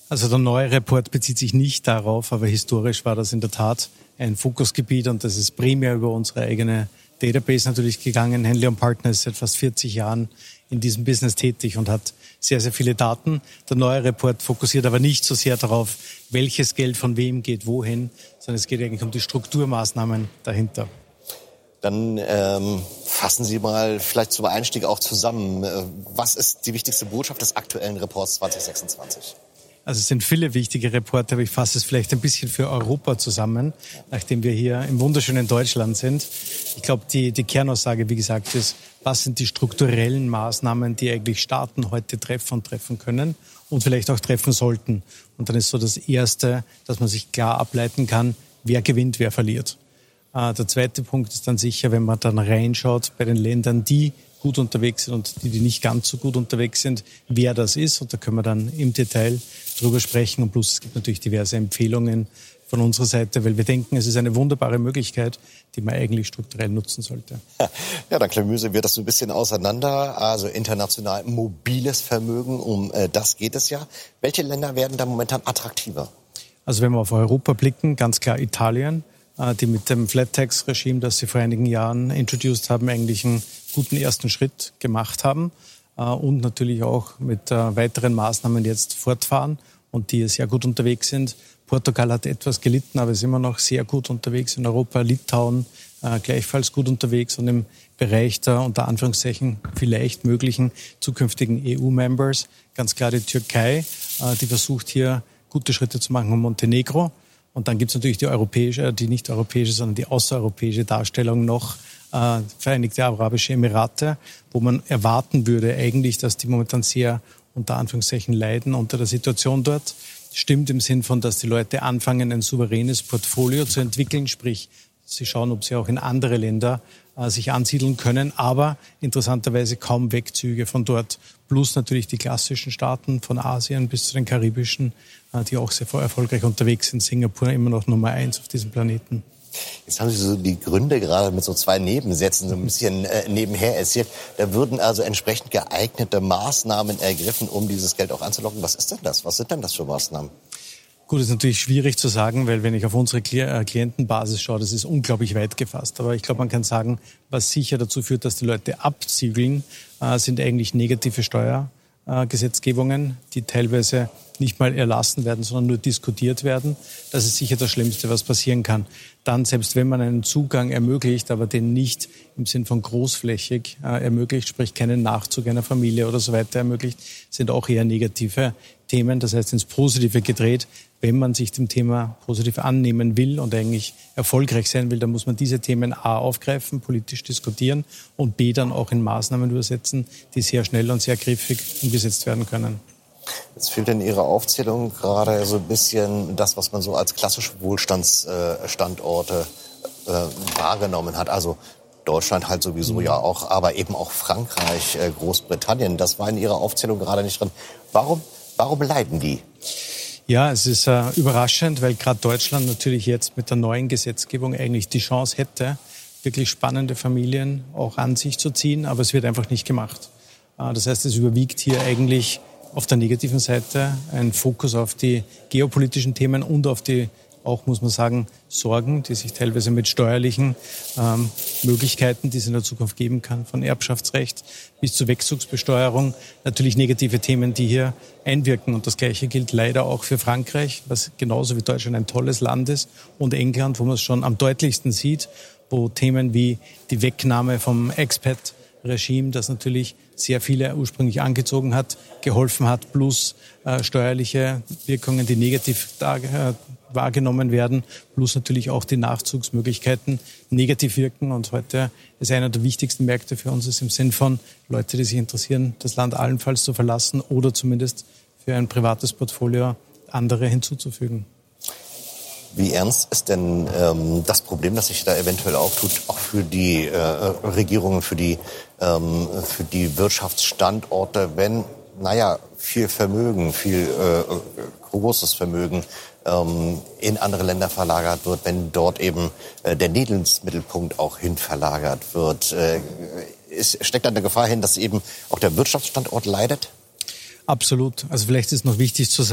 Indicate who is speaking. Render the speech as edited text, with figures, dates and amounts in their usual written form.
Speaker 1: Also der neue Report bezieht sich nicht darauf, aber historisch war das in der Tat ein Fokusgebiet und das ist primär über unsere eigene Database natürlich gegangen. Henley & Partner ist seit fast 40 Jahren in diesem Business tätig und hat sehr, sehr viele Daten. Der neue Report fokussiert aber nicht so sehr darauf, welches Geld von wem geht wohin, sondern es geht eigentlich um die Strukturmaßnahmen dahinter.
Speaker 2: Dann fassen Sie mal vielleicht zum Einstieg auch zusammen. Was ist die wichtigste Botschaft des aktuellen Reports 2026?
Speaker 1: Also es sind viele wichtige Reporte, aber ich fasse es vielleicht ein bisschen für Europa zusammen, nachdem wir hier im wunderschönen Deutschland sind. Ich glaube, die Kernaussage, wie gesagt, ist, was sind die strukturellen Maßnahmen, die eigentlich Staaten heute treffen können und vielleicht auch treffen sollten. Und dann ist so das Erste, dass man sich klar ableiten kann, wer gewinnt, wer verliert. Der zweite Punkt ist dann sicher, wenn man dann reinschaut bei den Ländern, die gut unterwegs sind und die nicht ganz so gut unterwegs sind, wer das ist. Und da können wir dann im Detail drüber sprechen. Und plus es gibt natürlich diverse Empfehlungen von unserer Seite, weil wir denken, es ist eine wunderbare Möglichkeit, die man eigentlich strukturell nutzen sollte.
Speaker 2: Ja, dann klamüsern wir das so ein bisschen auseinander. Also international mobiles Vermögen, um das geht es ja. Welche Länder werden da momentan attraktiver?
Speaker 1: Also wenn wir auf Europa blicken, ganz klar Italien, die mit dem Flat-Tax-Regime, das sie vor einigen Jahren introduced haben, eigentlich einen guten ersten Schritt gemacht haben und natürlich auch mit weiteren Maßnahmen jetzt fortfahren und die sehr gut unterwegs sind. Portugal hat etwas gelitten, aber ist immer noch sehr gut unterwegs in Europa. Litauen gleichfalls gut unterwegs und im Bereich der unter Anführungszeichen vielleicht möglichen zukünftigen EU-Members ganz klar die Türkei, die versucht hier gute Schritte zu machen, und Montenegro. Und dann gibt es natürlich die europäische, die nicht europäische, sondern die außereuropäische Darstellung noch, Vereinigte Arabische Emirate, wo man erwarten würde eigentlich, dass die momentan sehr unter Anführungszeichen leiden unter der Situation dort. Stimmt im Sinn von, dass die Leute anfangen, ein souveränes Portfolio zu entwickeln, sprich, sie schauen, ob sie auch in andere Länder sich ansiedeln können, aber interessanterweise kaum Wegzüge von dort. Plus natürlich die klassischen Staaten von Asien bis zu den karibischen, die auch sehr erfolgreich unterwegs sind. Singapur immer noch Nummer 1 auf diesem Planeten.
Speaker 2: Jetzt haben Sie so die Gründe gerade mit so 2 Nebensätzen so ein bisschen nebenher erzählt. Da würden also entsprechend geeignete Maßnahmen ergriffen, um dieses Geld auch anzulocken. Was ist denn das? Was sind denn das für Maßnahmen?
Speaker 1: Gut, ist natürlich schwierig zu sagen, weil wenn ich auf unsere Klientenbasis schaue, das ist unglaublich weit gefasst. Aber ich glaube, man kann sagen, was sicher dazu führt, dass die Leute abziegeln, sind eigentlich negative Steuergesetzgebungen, die teilweise nicht mal erlassen werden, sondern nur diskutiert werden. Das ist sicher das Schlimmste, was passieren kann. Dann, selbst wenn man einen Zugang ermöglicht, aber den nicht im Sinn von großflächig ermöglicht, sprich keinen Nachzug einer Familie oder so weiter ermöglicht, sind auch eher negative Themen, das heißt ins Positive gedreht. Wenn man sich dem Thema positiv annehmen will und eigentlich erfolgreich sein will, dann muss man diese Themen A aufgreifen, politisch diskutieren und B dann auch in Maßnahmen übersetzen, die sehr schnell und sehr griffig umgesetzt werden können.
Speaker 2: Jetzt fehlt in Ihrer Aufzählung gerade so ein bisschen das, was man so als klassische Wohlstandsstandorte wahrgenommen hat. Also Deutschland halt sowieso ja auch, aber eben auch Frankreich, Großbritannien. Das war in Ihrer Aufzählung gerade nicht drin. Warum leiden die?
Speaker 1: Ja, es ist überraschend, weil gerade Deutschland natürlich jetzt mit der neuen Gesetzgebung eigentlich die Chance hätte, wirklich spannende Familien auch an sich zu ziehen, aber es wird einfach nicht gemacht. Das heißt, es überwiegt hier eigentlich auf der negativen Seite ein Fokus auf die geopolitischen Themen und auf die, auch muss man sagen, Sorgen, die sich teilweise mit steuerlichen Möglichkeiten, die es in der Zukunft geben kann, von Erbschaftsrecht bis zur Wegzugsbesteuerung, natürlich negative Themen, die hier einwirken. Und das Gleiche gilt leider auch für Frankreich, was genauso wie Deutschland ein tolles Land ist, und England, wo man es schon am deutlichsten sieht, wo Themen wie die Wegnahme vom Expat-Regime, das natürlich sehr viele ursprünglich angezogen hat, geholfen hat, plus steuerliche Wirkungen, die negativ wahrgenommen werden, plus natürlich auch die Nachzugsmöglichkeiten negativ wirken. Und heute ist einer der wichtigsten Märkte für uns ist im Sinn von Leute, die sich interessieren, das Land allenfalls zu verlassen oder zumindest für ein privates Portfolio andere hinzuzufügen.
Speaker 2: Wie ernst ist denn das Problem, das sich da eventuell auftut, auch für die Regierungen, für die Wirtschaftsstandorte, wenn, viel Vermögen, viel großes Vermögen in andere Länder verlagert wird, wenn dort eben der Lebensmittelpunkt auch hin verlagert wird? Steckt da eine Gefahr hin, dass eben auch der Wirtschaftsstandort leidet?
Speaker 1: Absolut. Also vielleicht ist noch wichtig zu sagen,